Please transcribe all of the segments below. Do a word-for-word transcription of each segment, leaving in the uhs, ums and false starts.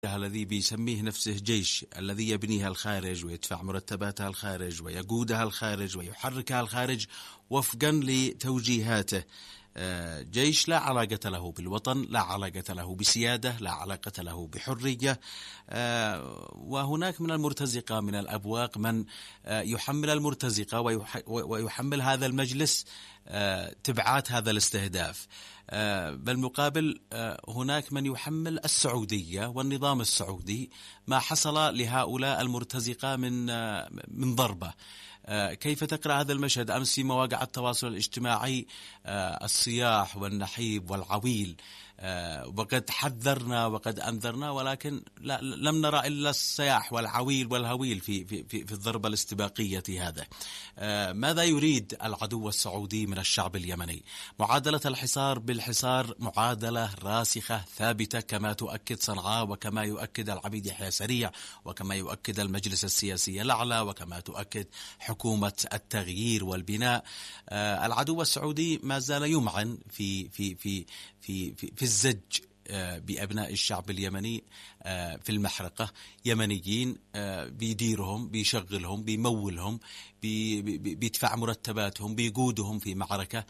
الذي بيسميه نفسه جيش، الذي يبنيها الخارج ويدفع مرتباتها الخارج ويقودها الخارج ويحركها الخارج وفقا لتوجيهاته. جيش لا علاقة له بالوطن، لا علاقة له بسيادة، لا علاقة له بحرية. وهناك من المرتزقة من الأبواق من يحمل المرتزقة ويحمل هذا المجلس تبعات هذا الاستهداف. بالمقابل هناك من يحمل السعودية والنظام السعودي ما حصل لهؤلاء المرتزقة من من ضربة. كيف تقرأ هذا المشهد؟ أمس في مواقع التواصل الاجتماعي الصياح والنحيب والعويل، وقد حذرنا وقد أنذرنا، ولكن لا لم نرى إلا الصياح والعويل والهويل في في في, في الضربة الاستباقية هذا. ماذا يريد العدو السعودي من الشعب اليمني؟ معادلة الحصار بالحصار معادلة راسخة ثابتة كما تؤكد صنعاء وكما يؤكد العميد يحيى سريع وكما يؤكد المجلس السياسي الأعلى وكما تؤكد حكومة التغيير والبناء. العدو السعودي ما زال يمعن في في في في في, في الزج بأبناء الشعب اليمني في المحرقة. يمنيين بيديرهم، بيشغلهم، بيمولهم، بيدفع مرتباتهم، بيقودهم في معركة.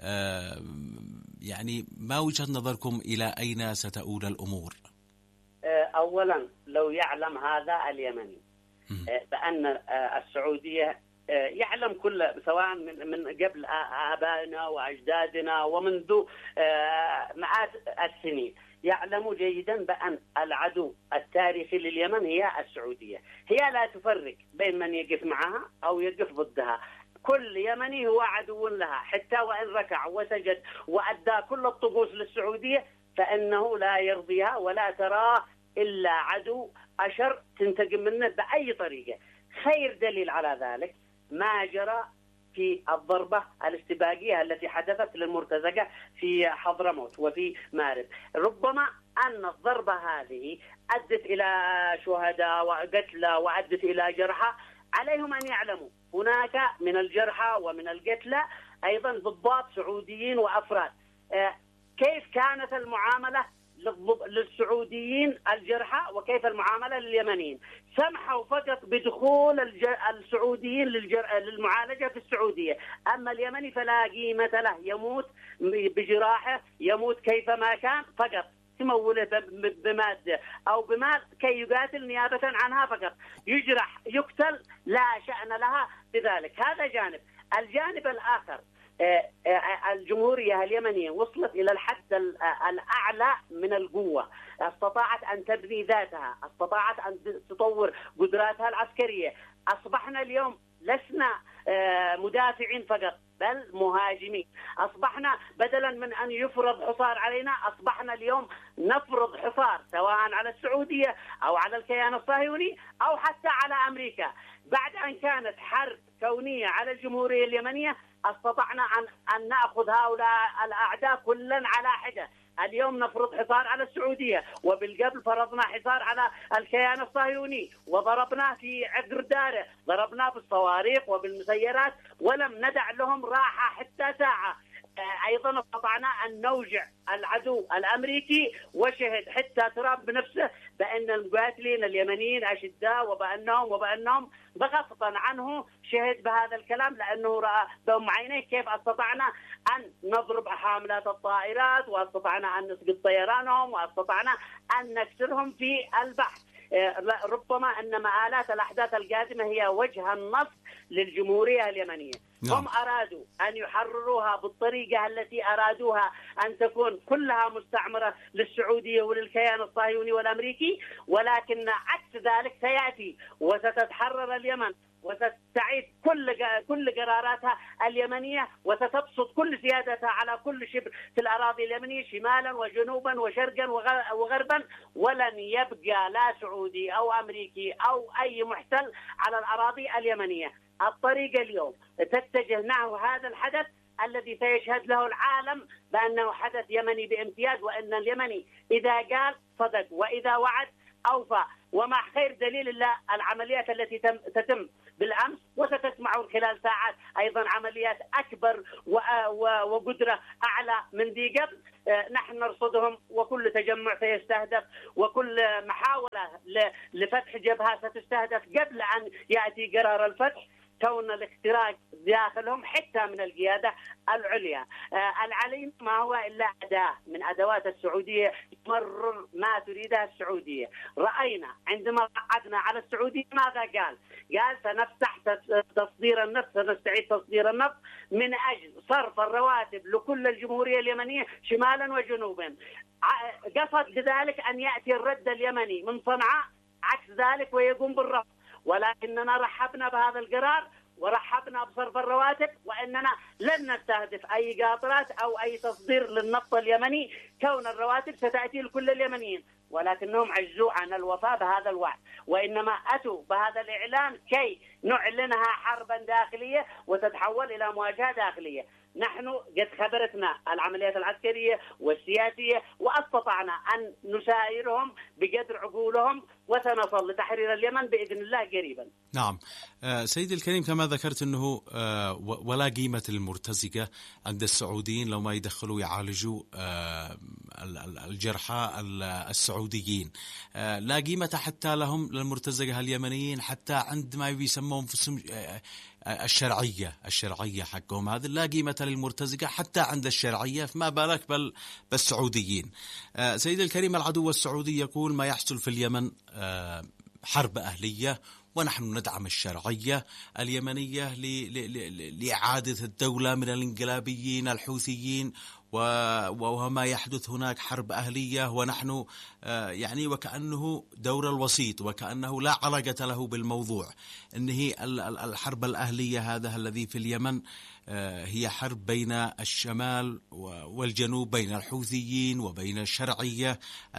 يعني ما وجهة نظركم إلى أين ستؤول الأمور؟ أولا لو يعلم هذا اليمني بأن السعودية يعلم كل سواء من قبل آبائنا وأجدادنا ومنذ مئات السنين، يعلم جيدا بأن العدو التاريخي لليمن هي السعودية. هي لا تفرق بين من يقف معها أو يقف ضدها. كل يمني هو عدو لها، حتى وإن ركع وسجد وأدى كل الطقوس للسعودية فإنه لا يرضيها ولا تراه إلا عدو أشر تنتقم منه بأي طريقة. خير دليل على ذلك ما جرى في الضربة الاستباقية التي حدثت للمرتزقة في حضرموت وفي مارب. ربما أن الضربة هذه أدت إلى شهداء وقتلى وأدت إلى جرحى. عليهم أن يعلموا هناك من الجرحى ومن القتلى أيضا ضباط سعوديين وأفراد. كيف كانت المعاملة للسعوديين الجرحى وكيف المعاملة لليمنيين؟ سمحوا فقط بدخول السعوديين للمعالجة في السعودية، أما اليمني فلا قيمة له، يموت بجراحه، يموت كيفما كان، فقط تموله بمادة أو بمال كي يقاتل نيابة عنها، فقط يجرح يقتل لا شأن لها بذلك. هذا جانب. الجانب الآخر، الجمهورية اليمنية وصلت إلى الحد الأعلى من القوة، استطاعت أن تبني ذاتها، استطاعت أن تطور قدراتها العسكرية. أصبحنا اليوم لسنا مدافعين فقط بل مهاجمين. أصبحنا بدلا من أن يفرض حصار علينا أصبحنا اليوم نفرض حصار سواء على السعودية أو على الكيان الصهيوني أو حتى على أمريكا. بعد أن كانت حرب كونية على الجمهورية اليمنية استطعنا أن أن نأخذ هؤلاء الأعداء كلا على حدة. اليوم نفرض حصار على السعودية، وبالقبل فرضنا حصار على الكيان الصهيوني وضربنا في عقر داره، ضربنا بالصواريخ وبالمسيرات ولم ندع لهم راحة حتى ساعة. أيضا استطعنا أن نوجع العدو الأمريكي، وشهد حتى ترامب بنفسه بأن المقاتلين اليمنيين أشداء وبأنهم وبأنهم بغصبا عنه شهد بهذا الكلام لأنه رأى بأم عينيه كيف استطعنا أن نضرب حاملات الطائرات، واستطعنا أن نسقط طيرانهم، واستطعنا أن نكسرهم في البحر. ربما أن مآلات الأحداث القادمة هي وجه النصر للجمهورية اليمنية. نعم. هم أرادوا أن يحرروها بالطريقة التي أرادوها أن تكون كلها مستعمرة للسعودية وللكيان الصهيوني والأمريكي، ولكن عكس ذلك سيأتي وستتحرر اليمن وستستعيد كل كل قراراتها اليمنية وستبسط كل سيادتها على كل شبر في الأراضي اليمنية شمالا وجنوبا وشرقا وغربا، ولن يبقى لا سعودي أو أمريكي أو أي محتل على الأراضي اليمنية. الطريقة اليوم تتجه نحو هذا الحدث الذي سيشهد له العالم بأنه حدث يمني بامتياز، وأن اليمني إذا قال صدق وإذا وعد أوفى. ومع خير دليل الله العمليات التي تتم بالأمس، وستسمعون خلال ساعات أيضا عمليات أكبر وقدرة أعلى من ذي قبل. نحن نرصدهم، وكل تجمع سيستهدف، وكل محاولة لفتح جبهة ستستهدف قبل أن يأتي قرار الفتح، كون الاختراق داخلهم حتى من القيادة العليا. آه العلي ما هو إلا أداة من أدوات السعودية تمرر ما تريدها السعودية. رأينا عندما قعدنا على السعودية ماذا قال؟ قال سنفتح تصدير النفط، سنستعيد تصدير النفط من أجل صرف الرواتب لكل الجمهورية اليمنية شمالا وجنوبا. قصد بذلك أن يأتي الرد اليمني من صنعاء عكس ذلك ويقوم بالرفض، ولكننا رحبنا بهذا القرار ورحبنا بصرف الرواتب، وإننا لن نستهدف أي قاطرات أو أي تصدير للنفط اليمني، كون الرواتب ستأتي لكل اليمنيين. ولكنهم عجزوا عن الوفاء بهذا الوعد، وإنما أتوا بهذا الإعلان كي نعلنها حربا داخلية وتتحول إلى مواجهة داخلية. نحن قد خبرتنا العمليات العسكرية والسياسية، واستطعنا أن نسايرهم بقدر عقولهم، وسنصل لتحرير اليمن بإذن الله قريبا. نعم سيدي الكريم، كما ذكرت أنه ولا قيمة للمرتزقة عند السعوديين لو ما يدخلوا يعالجوا الجرحى السعوديين، لا قيمة حتى لهم للمرتزقة اليمنيين حتى عندما يسمون في الشرعية الشرعية حقهم، هذا لا قيمة للمرتزقة حتى عند الشرعية، فما بالك بل بالسعوديين. سيدي الكريم، العدو السعودي يقول ما يحصل في اليمن حرب أهلية، ونحن ندعم الشرعية اليمنية لإعادة الدولة من الانقلابيين الحوثيين، وما يحدث هناك حرب أهلية، ونحن يعني وكأنه دور الوسيط، وكأنه لا علاقة له بالموضوع. إنه الحرب الأهلية هذا الذي في اليمن هي حرب بين الشمال والجنوب، بين الحوثيين وبين الشرعية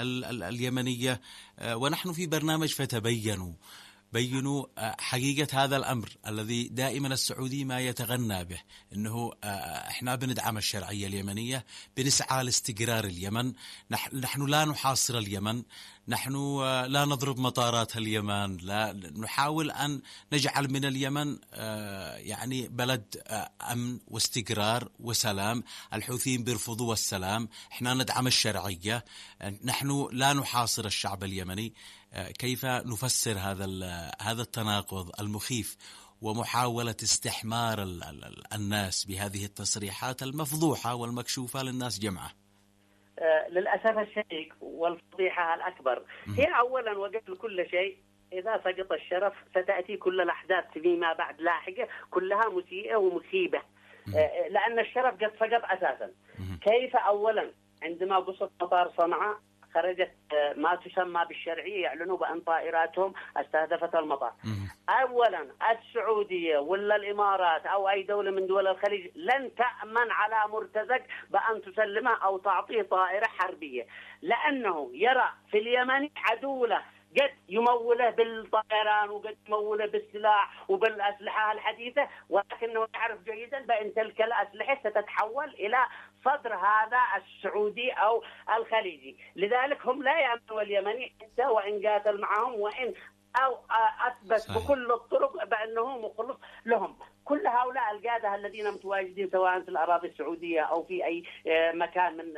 اليمنية. ونحن في برنامج فتبينوا بينوا حقيقة هذا الأمر الذي دائما السعودي ما يتغنى به، إنه إحنا بندعم الشرعية اليمنية، بنسعى لاستقرار اليمن، نحن لا نحاصر اليمن، نحن لا نضرب مطارات اليمن، لا نحاول أن نجعل من اليمن يعني بلد أمن واستقرار وسلام. الحوثيين بيرفضوا السلام، إحنا ندعم الشرعية، نحن لا نحاصر الشعب اليمني. كيف نفسر هذا هذا التناقض المخيف ومحاولة استحمار الناس بهذه التصريحات المفضوحة والمكشوفة للناس جمعة؟ للأسف الشديد والفضيحة الأكبر هي أولا وقبل كل شيء، إذا سقط الشرف ستأتي كل الأحداث فيما بعد لاحقة كلها مسيئة ومخيبة، لأن الشرف قد سقط أساسا. كيف أولا عندما قصت مطار صنعاء خرجت ما تسمى بالشرعية يعلنوا بأن طائراتهم استهدفت المطار. أولا السعودية ولا الإمارات أو أي دولة من دول الخليج لن تأمن على مرتزق بأن تسلمه أو تعطيه طائرة حربية، لأنه يرى في اليمن عدو له قد يموله بالطيران وقد يموله بالسلاح وبالأسلحة الحديثة، ولكنه يعرف جيدا بأن تلك الأسلحة ستتحول إلى صدر هذا السعودي أو الخليجي. لذلك هم لا يأمنوا اليمني حتى وإن قاتل معهم، وإن أو أثبت بكل الطرق بأنه مخلص لهم. كل هؤلاء القادة الذين متواجدين سواء في الأراضي السعودية أو في أي مكان من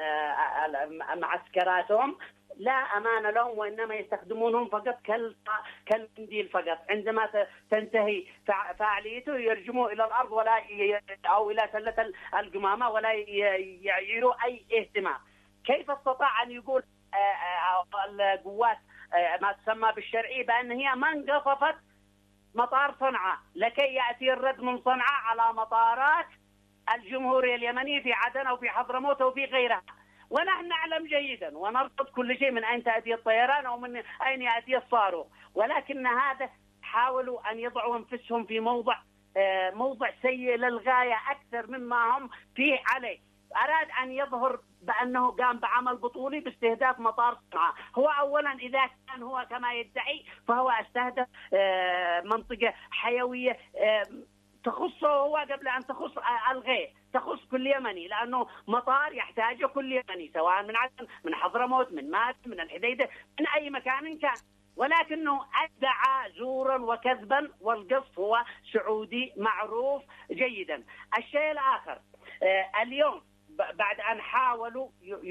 معسكراتهم لا أمان لهم، وإنما يستخدمونهم فقط كالمنديل فقط. عندما تنتهي فعاليته يرجموا إلى الأرض ولا ي... أو إلى سلة القمامة ولا يعيروا أي اهتمام. كيف استطاع أن يقول القوات ما تسمى بالشرعي بأن هي من قصفت مطار صنعاء لكي يأتي الرد من صنعاء على مطارات الجمهورية اليمنية في عدن أو في حضرموت أو في غيرها؟ ونحن نعلم جيدا ونرصد كل شيء من أين تأتي الطيران أو من أين يأتي الصاروخ، ولكن هذا حاولوا أن يضعوا أنفسهم في موضع موضع سيء للغاية أكثر مما هم فيه عليه. أراد أن يظهر بأنه قام بعمل بطولي باستهداف مطار صنعاء. هو أولا إذا كان هو كما يدعي فهو استهدف منطقة حيوية تخصه هو قبل أن تخص الغير، تخص كل يمني، لأنه مطار يحتاجه كل يمني سواء من عدن من حضرموت من مات من الحديدة من أي مكان كان. ولكنه ادعى زورا وكذبا، والقصد هو سعودي معروف جيدا. الشيء الآخر، اليوم بعد أن حاولوا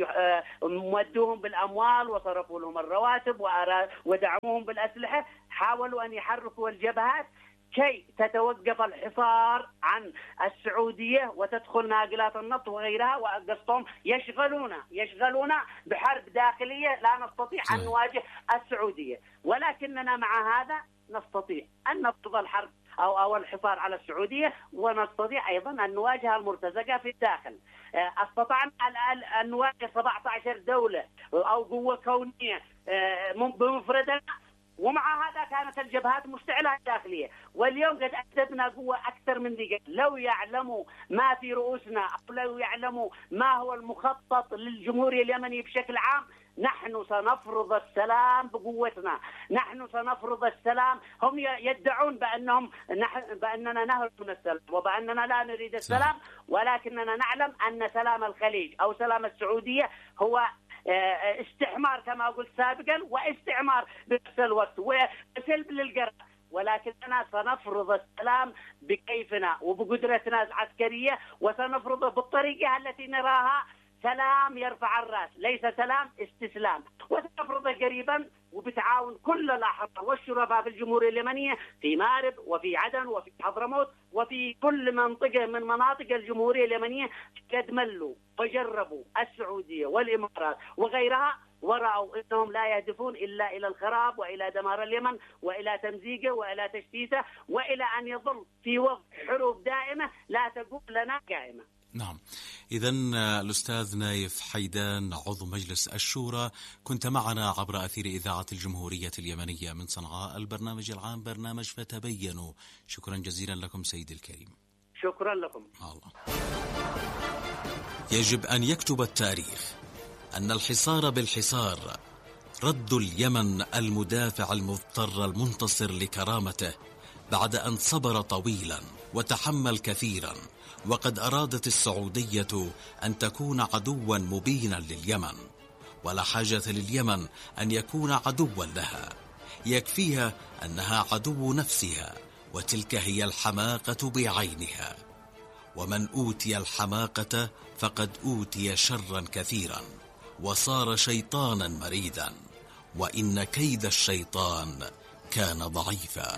مودوهم بالأموال وصرفوا لهم الرواتب ودعموهم بالأسلحة، حاولوا أن يحركوا الجبهات كي تتوقف الحصار عن السعودية وتدخل ناقلات النفط وغيرها، وقصدهم يشغلونا يشغلونا بحرب داخلية لا نستطيع أن نواجه السعودية. ولكننا مع هذا نستطيع أن نفرض الحرب أو أو الحصار على السعودية، ونستطيع أيضا أن نواجه المرتزقة في الداخل. استطعنا أن نواجه سبعة عشر دولة أو قوة كونية بمفردنا، ومع هذا كانت الجبهات مشتعلة داخلية. واليوم قد أعددنا قوة أكثر من ذلك. لو يعلموا ما في رؤوسنا أو لو يعلموا ما هو المخطط للجمهورية اليمنية بشكل عام، نحن سنفرض السلام بقوتنا، نحن سنفرض السلام. هم يدعون بأنهم نحن بأننا نهرب من السلام وبأننا لا نريد السلام، ولكننا نعلم أن سلام الخليج أو سلام السعودية هو استعمار كما قلت سابقا، واستعمار بنفس الوقت وسلب للقرار. ولكننا سنفرض السلام بكيفنا وبقدرتنا العسكرية، وسنفرضه بالطريقة التي نراها سلام يرفع الرأس، ليس سلام استسلام. وسنفرضه قريبا وبتعاون كل الأحرار والشرفاء في الجمهورية اليمنية في مارب وفي عدن وفي حضرموت وفي كل منطقة من مناطق الجمهورية اليمنية. قد ملوا وجربوا السعودية والإمارات وغيرها، ورأوا أنهم لا يهدفون إلا إلى الخراب وإلى دمار اليمن وإلى تمزيقه وإلى تشتيته وإلى أن يظل في وضع حروب دائمة لا تقوم لنا قائمة. نعم، إذن الأستاذ نايف حيدان عضو مجلس الشورى، كنت معنا عبر أثير إذاعة الجمهورية اليمنية من صنعاء، البرنامج العام برنامج فتبينوا. شكرا جزيلا لكم سيدي الكريم. شكرا لكم. الله. يجب أن يكتب التاريخ أن الحصار بالحصار رد اليمن المدافع المضطر المنتصر لكرامته بعد أن صبر طويلا وتحمل كثيرا. وقد أرادت السعودية أن تكون عدوا مبينا لليمن، ولا حاجة لليمن أن يكون عدوا لها، يكفيها أنها عدو نفسها، وتلك هي الحماقة بعينها. ومن أوتي الحماقة فقد أوتي شرا كثيرا، وصار شيطانا مريدا، وإن كيد الشيطان كان ضعيفا.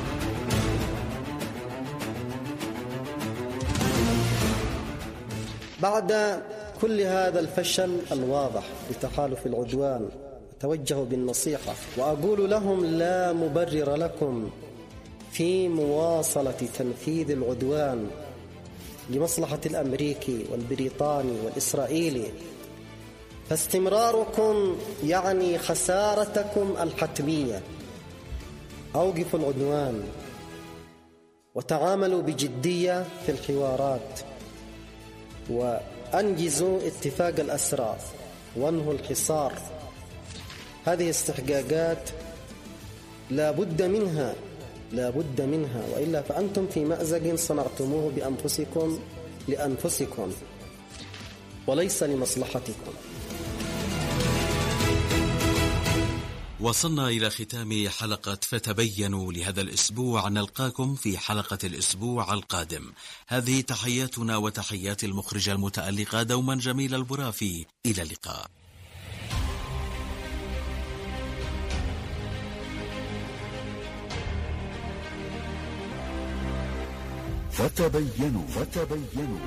بعد كل هذا الفشل الواضح لتحالف العدوان، أتوجه بالنصيحة وأقول لهم: لا مبرر لكم في مواصلة تنفيذ العدوان لمصلحة الأمريكي والبريطاني والإسرائيلي، فاستمراركم يعني خسارتكم الحتمية. أوقفوا العدوان وتعاملوا بجدية في الحوارات، وأنجزوا اتفاق الأسرى وانهوا الحصار. هذه استحقاقات لا بد منها لا بد منها وإلا فأنتم في مأزق صنعتموه بأنفسكم لأنفسكم وليس لمصلحتكم. وصلنا إلى ختام حلقة فتبينوا لهذا الأسبوع. نلقاكم في حلقة الأسبوع القادم. هذه تحياتنا وتحيات المخرجة المتألقة دوما جميل البرافي. إلى اللقاء. فتبينوا فتبينوا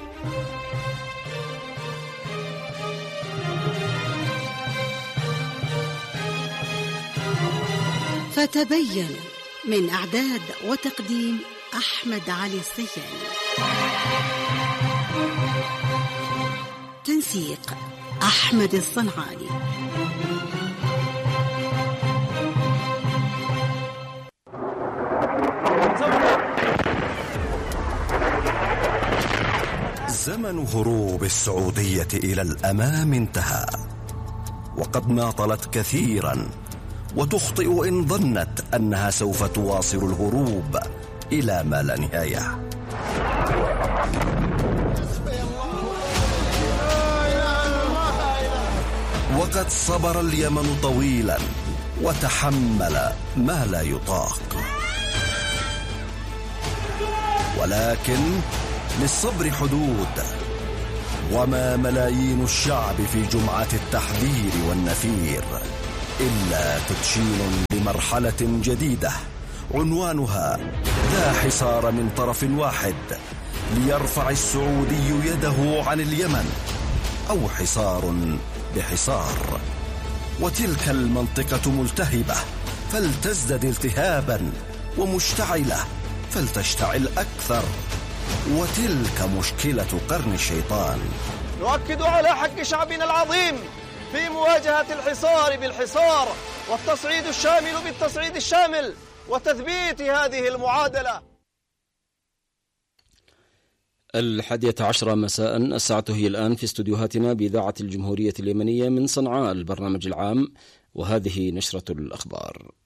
فتبين من إعداد وتقديم أحمد علي السيال، تنسيق أحمد الصنعاني. زمن هروب السعودية إلى الأمام انتهى، وقد ناطلت كثيرا وتخطئ إن ظنت أنها سوف تواصل الهروب إلى ما لا نهاية. وقد صبر اليمن طويلا وتحمل ما لا يطاق، ولكن للصبر حدود. وما ملايين الشعب في جمعة التحذير والنفير إلا تدشين لمرحلة جديدة عنوانها لا حصار من طرف واحد، ليرفع السعودي يده عن اليمن، أو حصار بحصار. وتلك المنطقة ملتهبة فلتزدد التهابا، ومشتعلة فلتشتعل أكثر، وتلك مشكلة قرن الشيطان. نؤكد على حق شعبنا العظيم في مواجهة الحصار بالحصار، والتصعيد الشامل بالتصعيد الشامل، وتثبيت هذه المعادلة. الحادية عشرة مساء، الساعة هي الآن في استوديوهاتنا بإذاعة الجمهورية اليمنية من صنعاء، البرنامج العام، وهذه نشرة الأخبار.